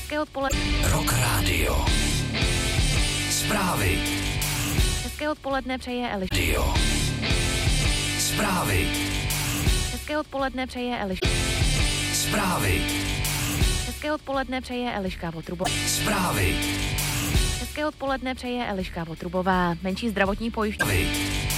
Hezké odpoledne. Rock Radio. Zprávy. Hezké odpoledne přeje Eliš. Radio. Zprávy. Hezké odpoledne přeje Eliš. Zprávy. Hezké odpoledne přeje Eliška Votrubová. Zprávy. Hezké odpoledne přeje Eliška Votrubová. Menší zdravotní pojišťovny.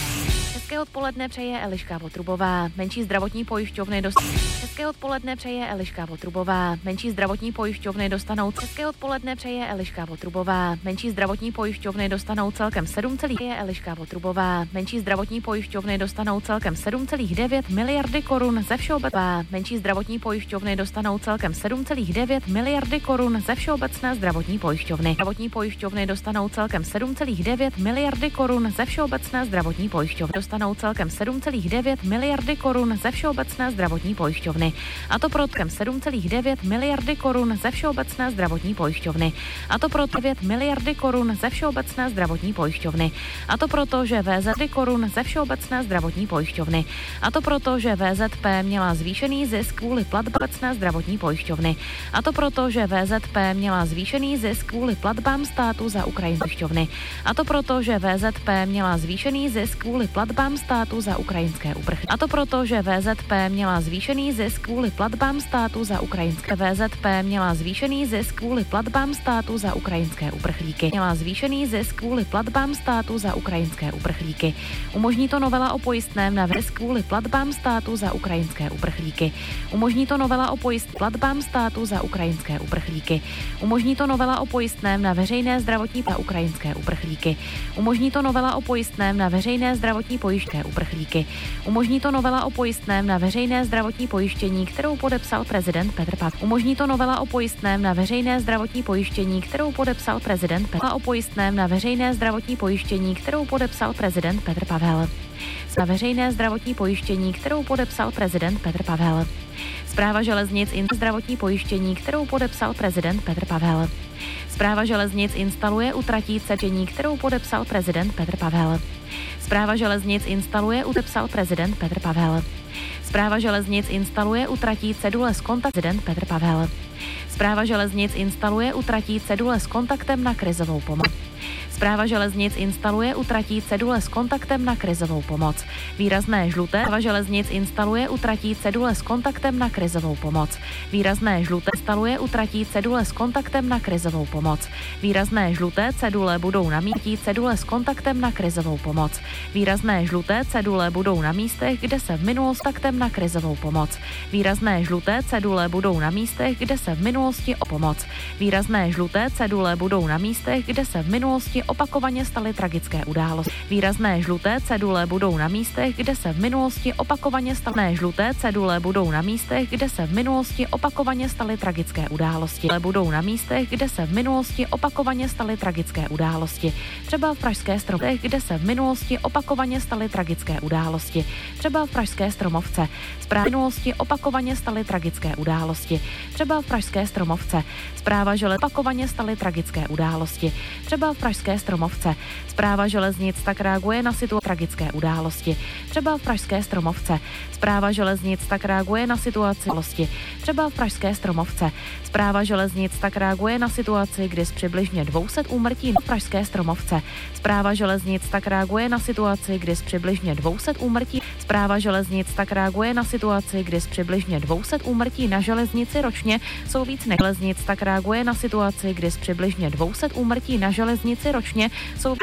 Hezké odpoledne přeje Eliška Votrubová. Menší zdravotní pojišťovny Hezké odpoledne přeje Eliška Votrubová. Menší zdravotní pojišťovny dostanou. Hezké odpoledne přeje Eliška Votrubová. Menší zdravotní pojišťovny dostanou celkem 7,9 Eliška Votrubová. Menší zdravotní pojišťovny dostanou celkem 7,9 miliardy korun ze všeobecné. Menší zdravotní pojišťovny dostanou celkem 7,9 miliardy korun ze všeobecné zdravotní pojišťovny. Zdravotní pojišťovny dostanou celkem 7,9 miliardy korun ze všeobecné zdravotní pojišťovny. Dostanou celkem 7,9 miliardy korun ze všeobecné zdravotní pojišťovny. A to pro celkem 7,9 miliardy korun ze všeobecné zdravotní pojišťovny. A to pro 9 miliardy korun ze všeobecné zdravotní pojišťovny. A to proto, že VZP korun ze všeobecné zdravotní pojišťovny. A to proto, že VZP měla zvýšený zisk kvůli platbám zdravotní pojišťovny. A to proto, že VZP měla zvýšený zisk kvůli platbám státu za ukrajinské pojišťovny. A to proto, že VZP měla zvýšený zisk kvůli platbám státu za ukrajinské uprchlíky. A to proto, že VZP měla zvýšený zisk kvůli platbám státu za ukrajinské VZP měla zvýšený zisk kvůli platbám státu za ukrajinské uprchlíky. Měla zvýšený zisk kvůli platbám státu za ukrajinské uprchlíky. Umožní to novela o pojistném na zisk kvůli platbám státu za ukrajinské uprchlíky. Umožní to novela o platbám státu za ukrajinské uprchlíky. Umožní to novela o pojistném na veřejné zdravotní za ukrajinské uprchlíky. Umožní to novela o pojistném na veřejné zdravotní pojištění uprchlíky. Umožní to novela o pojistném na veřejné zdravotní pojištění, kterou podepsal prezident Petr Pavel. Umožní to novela o pojistném na veřejné zdravotní pojištění, kterou podepsal prezident Petr Pavel. O pojistném na veřejné zdravotní pojištění, kterou podepsal prezident Petr Pavel. Na veřejné zdravotní pojištění, kterou podepsal prezident Petr Pavel. Správa železnic zdravotní pojištění, kterou podepsal prezident Petr Pavel. Správa železnic instaluje u tratí cedžení, kterou podepsal prezident Petr Pavel. Správa železnic instaluje podepsal prezident Petr Pavel. Správa železnic instaluje u tratí cedule s kontaktem prezident Petr Pavel. Správa železnic instaluje u tratí cedule s kontaktem na krizovou pomoc. Správa železnic instaluje u tratí cedule s kontaktem na krizovou pomoc. Výrazné žluté. Správa železnic instaluje u tratí cedule s kontaktem na krizovou pomoc. Výrazné žluté instaluje u tratí cedule s kontaktem na krizovou pomoc. Výrazné žluté cedule budou na místě cedule s kontaktem na krizovou pomoc. Výrazné žluté cedule budou na místech, kde se v minulosti kontaktem na krizovou pomoc. Výrazné žluté cedule budou na místech, kde se v minulosti o pomoc. Výrazné žluté cedule budou na místech, kde se v minulosti opakovaně staly tragické události. Výrazné žluté cedule budou na místech, kde se v minulosti opakovaně staly žluté cedule budou na místech, kde se v minulosti opakovaně staly tragické události. Budou na místech, kde se v minulosti opakovaně staly tragické události. Třeba v pražské Stromovce, kde se v minulosti opakovaně staly tragické události. Třeba v pražské Stromovce. V minulosti opakovaně staly tragické události. Třeba v pražské Stromovce. Správa železnic opakovaně staly tragické události. Třeba v pražské Stromovce. Správa železnic tak reaguje na situaci tragické události. Třeba v pražské Stromovce. Správa železnic tak reaguje na situaci Třeba v pražské Stromovce. Správa železnic tak reaguje na situaci, kdy z přibližně 200 úmrtí v pražské Stromovce. Správa železnic tak reaguje na situaci, kdy z přibližně 200 úmrtí. Správa železnic tak reaguje na situaci, kdy z přibližně 200 úmrtí na železnici ročně jsou víc než železnic tak reaguje na situaci, kdy z přibližně 200 úmrtí na železnici ročně jsou